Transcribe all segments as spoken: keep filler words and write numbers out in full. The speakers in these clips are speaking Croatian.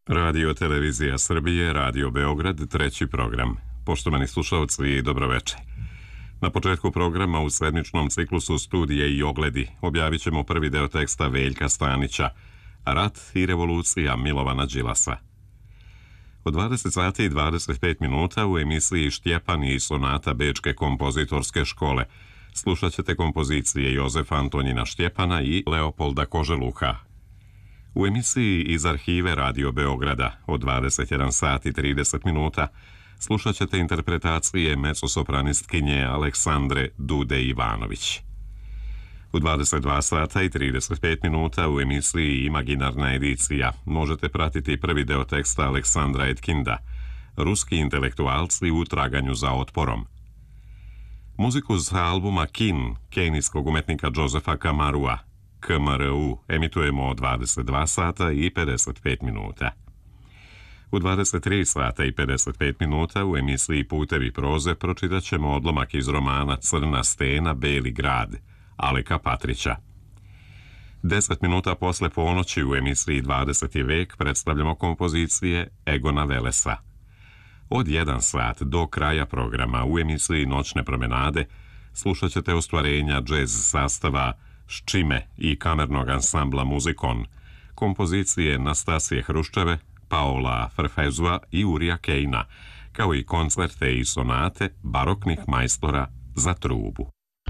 Radio Televizija Srbije, Radio Beograd, treći program. Poštovani slušalci, dobroveče. Na početku programa u sedmičnom ciklusu Studije i ogledi objavit ćemo prvi deo teksta Veljka Stanića, Rat i revolucija Milovana Đilasa. U dvadeset sati i dvadeset pet minuta u emisiji Štjepan i sonata Bečke kompozitorske škole slušat ćete kompozicije Jozefa Antonjina Štjepana i Leopolda Koželuha. U emisiji iz arhive Radio Beograda od dvadeset jedan sat i trideset minuta slušat ćete interpretacije mecosopranistkinje Aleksandre Dude Ivanović. U dvadeset dva sata i trideset pet minuta u emisiji Imaginarna edicija možete pratiti prvi deo teksta Aleksandra Etkinda, Ruski intelektualci u traganju za otporom. Muziku sa albuma Kin, kenijskog umetnika Josefa Kamarua, K M R U, emitujemo od dvadeset dva sata i pedeset pet minuta. U dvadeset tri sata i pedeset pet minuta u emisiji Putevi proze pročitat ćemo odlomak iz romana Crna stena, Beli grad, Aleka Patrića. Deset minuta posle ponoći u emisiji dvadeseti vek predstavljamo kompozicije Egona Velesa. Od jedan sat do kraja programa u emisiji Noćne promenade slušat ćete ostvarenja džez sastava Ščime i kamernog ansambla Muzikon, kompozicije Nastasije Hruščeve, Paola Frfezua i Urija Kejna, kao i koncerte i sonate baroknih majstora za trubu.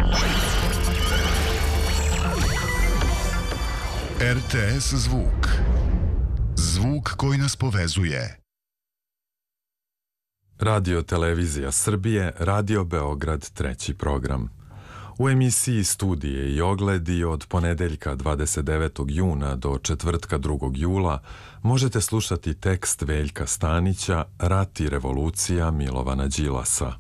R T S zvuk. Zvuk koji nas povezuje. Radio Televizija Srbije, Radio Beograd, treći program. U emisiji Studije i ogledi od ponedeljka dvadeset devetog juna do četvrtka drugog jula možete slušati tekst Veljka Stanića Rat i revolucija Milovana Đilasa.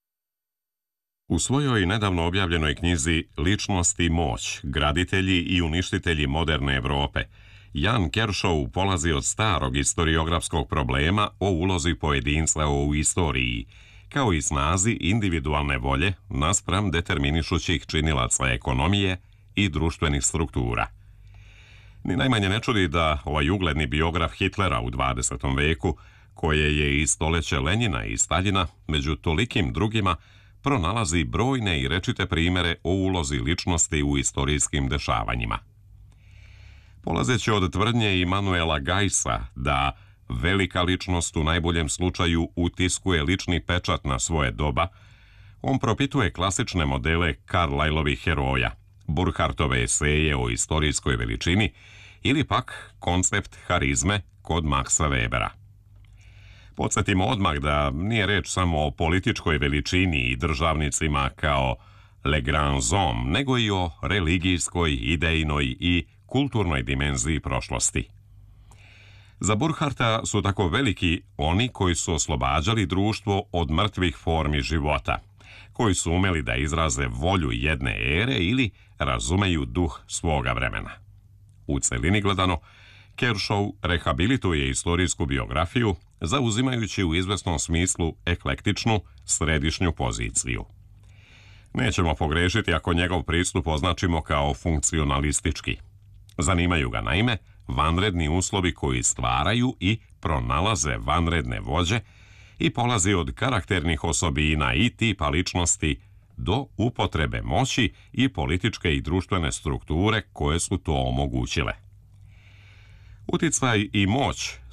U svojoj nedavno objavljenoj knjizi Ličnost i moć, graditelji i uništitelji moderne Evrope, Jan Kershaw polazi od starog historiografskog problema o ulozi pojedinca u istoriji, kao i snazi individualne volje naspram determinišućih činilaca ekonomije i društvenih struktura. Ni najmanje ne čudi da ovaj ugledni biograf Hitlera u dvadesetom veku, koje je iz stoleće Lenjina i Staljina, među tolikim drugima, pronalazi brojne i rečite primere o ulozi ličnosti u istorijskim dešavanjima. Polazeći od tvrdnje Immanuela Geissa da velika ličnost u najboljem slučaju utiskuje lični pečat na svoje doba, on propituje klasične modele Carlyleovih heroja, Burkhartove eseje o istorijskoj veličini ili pak koncept harizme kod Maxa Webera. Podsjetimo odmah da nije reč samo o političkoj veličini i državnicima kao Le Grands Hommes, nego i o religijskoj, idejnoj i kulturnoj dimenziji prošlosti. Za Burkharta su tako veliki oni koji su oslobađali društvo od mrtvih formi života, koji su umeli da izraze volju jedne ere ili razumeju duh svoga vremena. U celini gledano, Kershaw rehabilituje istorijsku biografiju, zauzimajući u izvesnom smislu eklektičnu središnju poziciju. Nećemo pogrešiti ako njegov pristup označimo kao funkcionalistički. Zanimaju ga naime vanredni uslovi koji stvaraju i pronalaze vanredne vođe i polazi od karakternih osobina i tipa ličnosti do upotrebe moći i političke i društvene strukture koje su to omogućile. Uticaj i moć